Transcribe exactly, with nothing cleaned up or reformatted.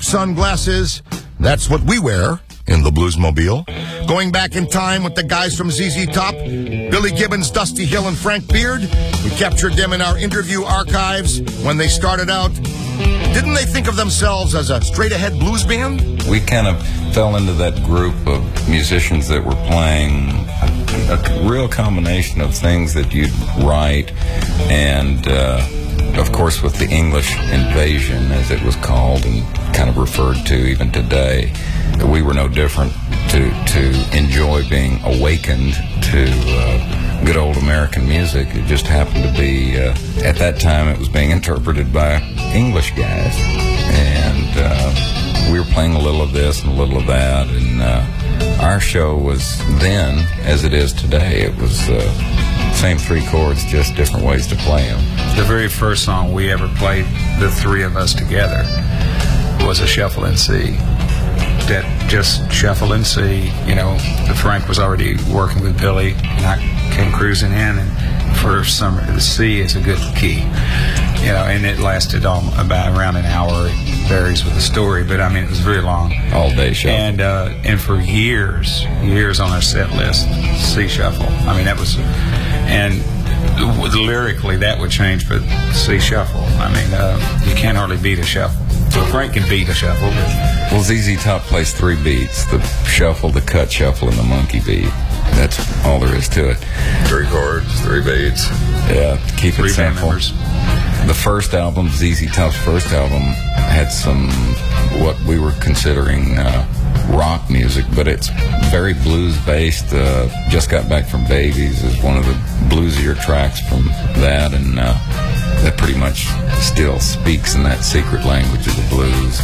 sunglasses. That's what we wear in the Bluesmobile. Going back in time with the guys from Z Z Top, Billy Gibbons, Dusty Hill, and Frank Beard. We captured them in our interview archives when they started out. Didn't they think of themselves as a straight-ahead blues band? We kind of fell into that group of musicians that were playing a, a real combination of things that you'd write, and uh, of course with the English invasion, as it was called and kind of referred to even today, we were no different to, to enjoy being awakened to uh, good old American music. It just happened to be, uh, at that time it was being interpreted by English guys, and uh, we were playing a little of this and a little of that, and uh, our show was then, as it is today, it was uh, same three chords, just different ways to play them. The very first song we ever played, the three of us together, was a shuffle in C. That just shuffle in C. You know, Frank was already working with Billy, and I came cruising in, and for some, the C is a good key. You know, and it lasted all, about around an hour. It varies with the story, but I mean, it was very long. All day shuffle. And uh, and for years, years on our set list, C shuffle. I mean, that was, and lyrically that would change, but C shuffle. I mean, uh, you can't hardly beat a shuffle. So Frank can beat a shuffle. But well, Z Z Top plays three beats: the shuffle, the cut shuffle, and the monkey beat. That's all there is to it. Three chords, three beats. Yeah, keep three it simple. Band members. The first album, Z Z Top's first album, had some what we were considering uh, rock music, but it's very blues-based. Uh, Just Got Back from Babies is one of the bluesier tracks from that, and uh, that pretty much still speaks in that secret language of the blues.